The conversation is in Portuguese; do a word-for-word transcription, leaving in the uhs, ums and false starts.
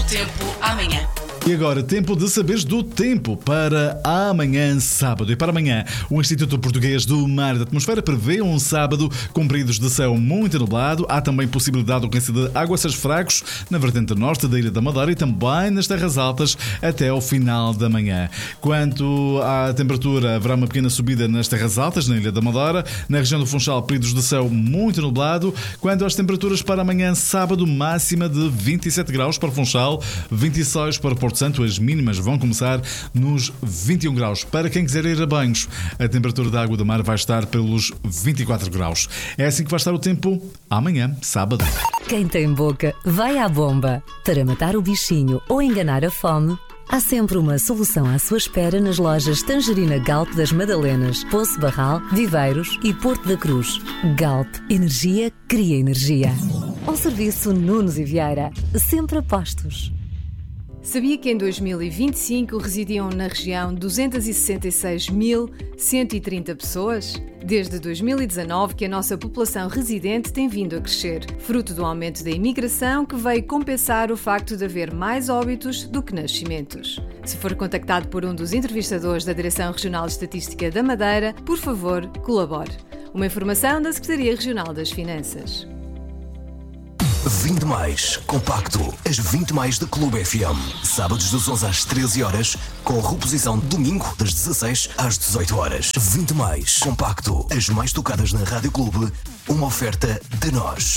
tempo amanhã. E agora, tempo de saberes do tempo para amanhã, sábado. E para amanhã, o Instituto Português do Mar e da Atmosfera prevê um sábado com períodos de céu muito nublado. Há também possibilidade de ocorrência de aguaceiros fracos na vertente norte da Ilha da Madeira e também nas terras altas até ao final da manhã. Quanto à temperatura, haverá uma pequena subida nas terras altas, na Ilha da Madeira. Na região do Funchal, períodos de céu muito nublado. Quanto às temperaturas para amanhã, sábado, máxima de vinte e sete graus para o Funchal, vinte e seis para Porto Santo, as mínimas vão começar nos vinte e um graus. Para quem quiser ir a banhos, a temperatura da água do mar vai estar pelos vinte e quatro graus. É assim que vai estar o tempo amanhã, sábado. Quem tem boca, vai à bomba. Para matar o bichinho ou enganar a fome, há sempre uma solução à sua espera nas lojas Tangerina Galp das Madalenas, Poço Barral, Viveiros e Porto da Cruz. Galp, energia cria energia. Um serviço Nunes e Vieira, sempre a postos. Sabia que em dois mil e vinte e cinco residiam na região duzentos e sessenta e seis mil cento e trinta pessoas? Desde dois mil e dezanove que a nossa população residente tem vindo a crescer, fruto do aumento da imigração que veio compensar o facto de haver mais óbitos do que nascimentos. Se for contactado por um dos entrevistadores da Direção Regional de Estatística da Madeira, por favor, colabore. Uma informação da Secretaria Regional das Finanças. vinte mais, compacto, as vinte mais da Clube F M. Sábados das onze às treze horas, com reposição domingo das dezasseis às dezoito horas. vinte mais, compacto, as mais tocadas na Rádio Clube, uma oferta de nós.